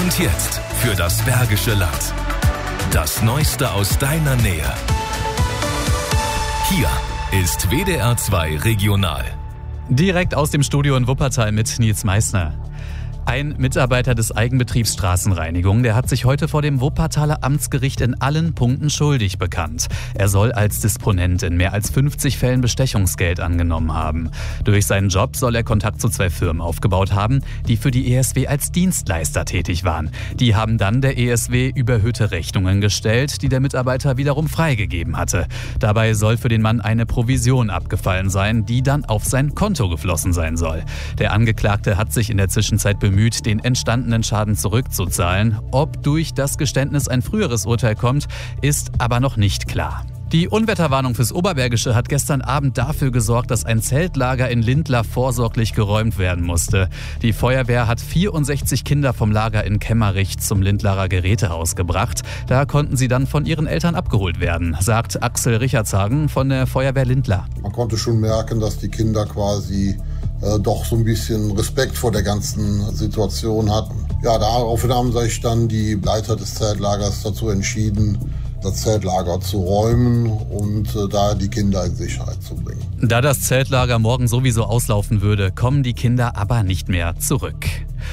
Und jetzt für das Bergische Land. Das Neueste aus deiner Nähe. Hier ist WDR 2 Regional. Direkt aus dem Studio in Wuppertal mit Nils Meissner. Ein Mitarbeiter des Eigenbetriebs Straßenreinigung, der hat sich heute vor dem Wuppertaler Amtsgericht in allen Punkten schuldig bekannt. Er soll als Disponent in mehr als 50 Fällen Bestechungsgeld angenommen haben. Durch seinen Job soll er Kontakt zu 2 Firmen aufgebaut haben, die für die ESW als Dienstleister tätig waren. Die haben dann der ESW überhöhte Rechnungen gestellt, die der Mitarbeiter wiederum freigegeben hatte. Dabei soll für den Mann eine Provision abgefallen sein, die dann auf sein Konto geflossen sein soll. Der Angeklagte hat sich in der Zwischenzeit bemüht, den entstandenen Schaden zurückzuzahlen. Ob durch das Geständnis ein früheres Urteil kommt, ist aber noch nicht klar. Die Unwetterwarnung fürs Oberbergische hat gestern Abend dafür gesorgt, dass ein Zeltlager in Lindlar vorsorglich geräumt werden musste. Die Feuerwehr hat 64 Kinder vom Lager in Kemmerich zum Lindlarer Gerätehaus gebracht. Da konnten sie dann von ihren Eltern abgeholt werden, sagt Axel Richardshagen von der Feuerwehr Lindlar. Man konnte schon merken, dass die Kinder quasi doch so ein bisschen Respekt vor der ganzen Situation hatten. Ja, daraufhin haben sich dann die Leiter des Zeltlagers dazu entschieden, das Zeltlager zu räumen und da die Kinder in Sicherheit zu bringen. Da das Zeltlager morgen sowieso auslaufen würde, kommen die Kinder aber nicht mehr zurück.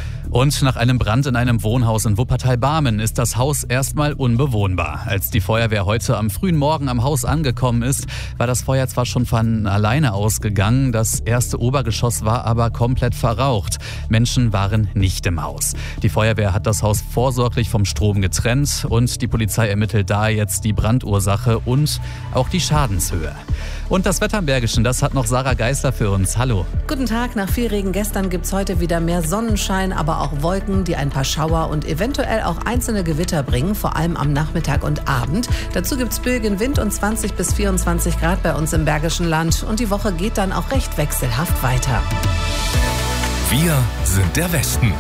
Und nach einem Brand in einem Wohnhaus in Wuppertal-Barmen ist das Haus erstmal unbewohnbar. Als die Feuerwehr heute am frühen Morgen am Haus angekommen ist, war das Feuer zwar schon von alleine ausgegangen, das erste Obergeschoss war aber komplett verraucht. Menschen waren nicht im Haus. Die Feuerwehr hat das Haus vorsorglich vom Strom getrennt und die Polizei ermittelt da jetzt die Brandursache und auch die Schadenshöhe. Und das Wetter im Bergischen, das hat noch Sarah Geisler für uns. Hallo. Guten Tag, nach viel Regen gestern gibt's heute wieder mehr Sonnenschein, aber auch Wolken, die ein paar Schauer und eventuell auch einzelne Gewitter bringen, vor allem am Nachmittag und Abend. Dazu gibt's böigen Wind und 20 bis 24 Grad bei uns im Bergischen Land. Und die Woche geht dann auch recht wechselhaft weiter. Wir sind der Westen.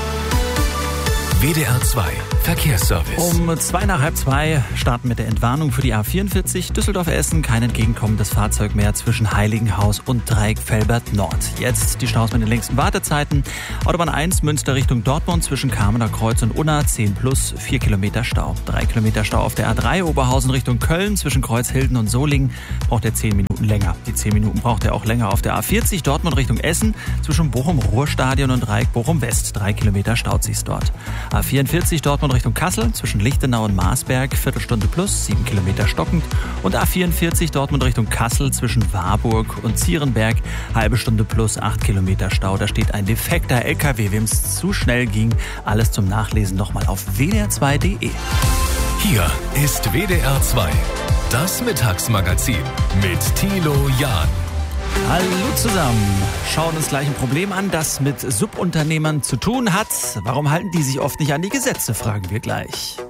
WDR 2 Verkehrsservice. Um 2:30 starten mit der Entwarnung für die A44 Düsseldorf-Essen. Kein entgegenkommendes Fahrzeug mehr zwischen Heiligenhaus und Dreieck-Velbert Nord. Jetzt die Staus mit den längsten Wartezeiten. Autobahn 1 Münster Richtung Dortmund zwischen Kamener Kreuz und Unna 10 plus 4 Kilometer Stau. 3 Kilometer Stau auf der A3 Oberhausen Richtung Köln zwischen Kreuzhilden und Solingen. Braucht er 10 Minuten länger. Die 10 Minuten braucht er auch länger auf der A40 Dortmund Richtung Essen zwischen Bochum-Ruhrstadion und Dreieck Bochum-West. 3 Kilometer staut sich's dort. A44 Dortmund Richtung Kassel zwischen Lichtenau und Marsberg, Viertelstunde plus, 7 Kilometer stockend. Und A44 Dortmund Richtung Kassel zwischen Warburg und Zierenberg, halbe Stunde plus, 8 Kilometer Stau. Da steht ein defekter LKW, wem es zu schnell ging. Alles zum Nachlesen nochmal auf wdr2.de. Hier ist WDR 2, das Mittagsmagazin mit Thilo Jahn. Hallo zusammen. Schauen uns gleich ein Problem an, das mit Subunternehmern zu tun hat. Warum halten die sich oft nicht an die Gesetze, fragen wir gleich.